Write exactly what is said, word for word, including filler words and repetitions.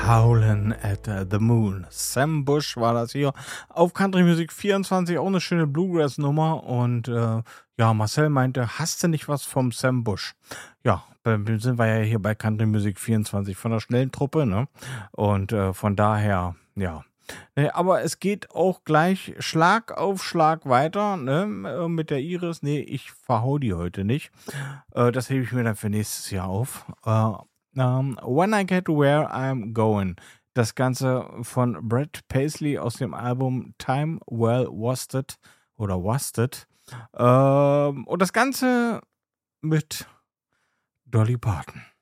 Howlin' at the Moon. Sam Bush war das hier auf Country Music vierundzwanzig, auch eine schöne Bluegrass-Nummer. Und äh, ja, Marcel meinte, hast du nicht was vom Sam Bush? Ja, bei- sind wir ja hier bei Country Music vierundzwanzig von der schnellen Truppe, ne? Und äh, von daher, ja. Ne, aber es geht auch gleich Schlag auf Schlag weiter, ne? äh, Mit der Iris. Nee, ich verhau die heute nicht. Äh, das hebe ich mir dann für nächstes Jahr auf. Äh, ähm, When I Get Where I'm Going. Das Ganze von Brett Paisley aus dem Album Time Well Wasted oder Wasted. Ähm, und das Ganze mit Dolly Parton.